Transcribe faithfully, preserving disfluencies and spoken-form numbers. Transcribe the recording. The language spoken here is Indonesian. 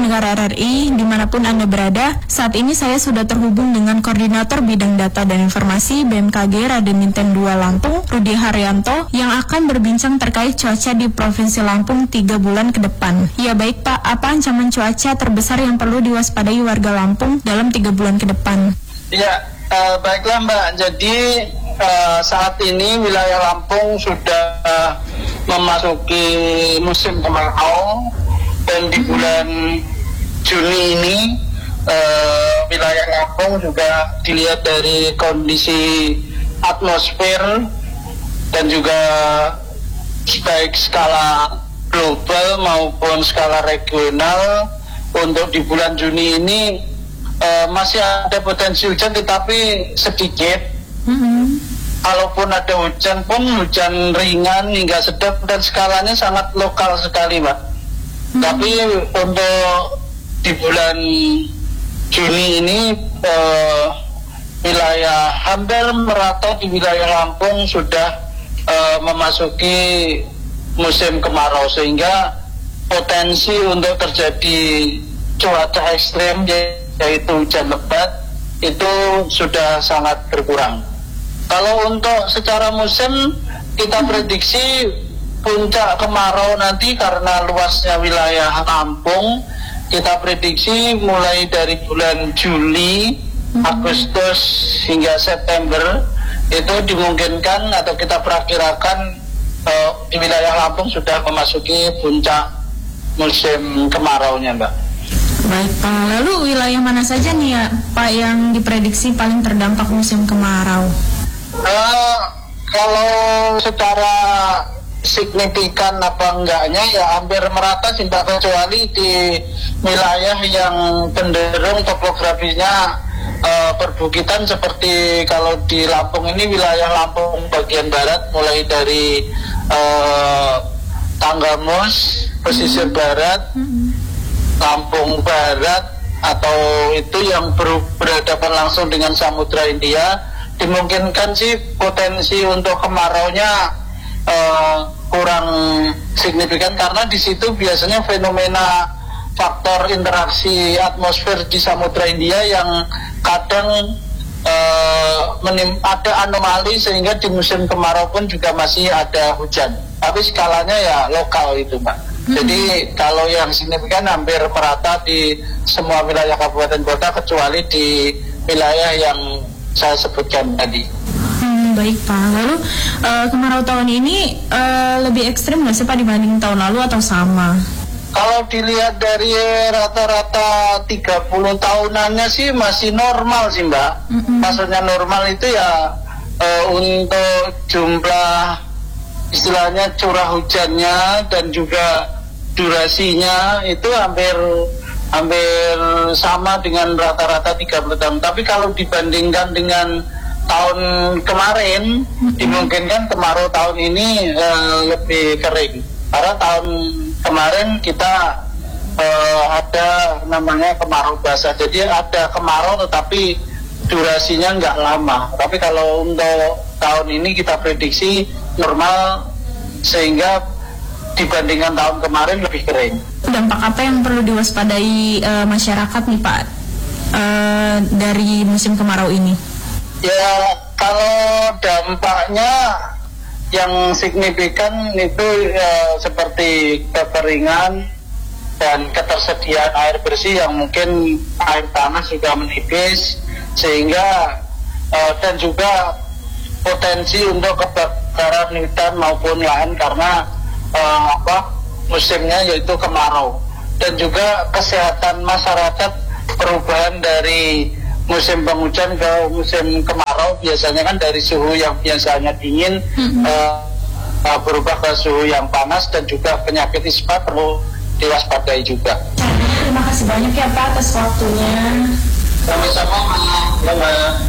pendengar R R I, dimanapun Anda berada, saat ini saya sudah terhubung dengan Koordinator Bidang Data dan Informasi B M K G Raden Inten dua Lampung, Rudi Haryanto, yang akan berbincang terkait cuaca di Provinsi Lampung tiga bulan ke depan. Ya baik Pak, apa ancaman cuaca terbesar yang perlu diwaspadai warga Lampung dalam tiga bulan ke depan? Ya, uh, baiklah Mbak, jadi uh, saat ini wilayah Lampung sudah uh, memasuki musim kemarau. Dan di bulan Juni ini uh, wilayah Lampung juga dilihat dari kondisi atmosfer dan juga baik skala global maupun skala regional untuk di bulan Juni ini uh, masih ada potensi hujan tetapi sedikit. Mm-hmm. Kalaupun ada hujan pun hujan ringan hingga sedang dan skalanya sangat lokal sekali Mbak. Hmm. Tapi untuk di bulan Juni ini eh, wilayah hampir merata di wilayah Lampung sudah eh, memasuki musim kemarau sehingga potensi untuk terjadi cuaca ekstrem yaitu hujan lebat itu sudah sangat berkurang. Kalau untuk secara musim kita prediksi puncak kemarau nanti karena luasnya wilayah Lampung kita prediksi mulai dari bulan Juli, mm-hmm. Agustus hingga September itu dimungkinkan atau kita perakirakan uh, di wilayah Lampung sudah memasuki puncak musim kemaraunya Mbak. Baik Pak, lalu wilayah mana saja nih ya Pak yang diprediksi paling terdampak musim kemarau? Uh, kalau secara signifikan apa enggaknya ya hampir merata sih Mbak, kecuali di wilayah yang cenderung topografinya uh, perbukitan seperti kalau di Lampung ini wilayah Lampung bagian barat mulai dari uh, Tanggamus, pesisir barat, Lampung Barat atau itu yang ber- berhadapan langsung dengan Samudra India dimungkinkan sih potensi untuk kemaraunya Uh, kurang signifikan karena di situ biasanya fenomena faktor interaksi atmosfer di Samudra India yang kadang uh, menim- ada anomali sehingga di musim kemarau pun juga masih ada hujan. Tapi skalanya ya lokal itu Mbak. Hmm. Jadi kalau yang signifikan hampir merata di semua wilayah kabupaten kota kecuali di wilayah yang saya sebutkan tadi. Baik Pak, lalu uh, kemarau tahun ini uh, lebih ekstrim nggak sih Pak dibanding tahun lalu atau sama? Kalau dilihat dari rata-rata tiga puluh tahunannya sih masih normal sih Mbak. Mm-hmm. Maksudnya normal itu ya uh, untuk jumlah istilahnya curah hujannya dan juga durasinya itu hampir hampir sama dengan rata-rata tiga puluh tahun. Tapi kalau dibandingkan dengan tahun kemarin dimungkinkan kemarau tahun ini uh, lebih kering karena tahun kemarin kita uh, ada namanya kemarau basah, jadi ada kemarau tetapi durasinya nggak lama. Tapi kalau untuk tahun ini kita prediksi normal sehingga dibandingkan tahun kemarin lebih kering. Dampak apa yang perlu diwaspadai uh, masyarakat nih Pak uh, dari musim kemarau ini? Ya, kalau dampaknya yang signifikan itu ya, seperti kekeringan dan ketersediaan air bersih yang mungkin air tanah sudah menipis sehingga uh, dan juga potensi untuk kebakaran hutan maupun lahan karena uh, apa musimnya yaitu kemarau, dan juga kesehatan masyarakat, perubahan dari musim penghujan ke musim kemarau biasanya kan dari suhu yang biasanya dingin mm-hmm. uh, uh, berubah ke suhu yang panas, dan juga penyakit ispa perlu diwaspadai juga. Terima kasih banyak ya Pak atas waktunya. Sama-sama.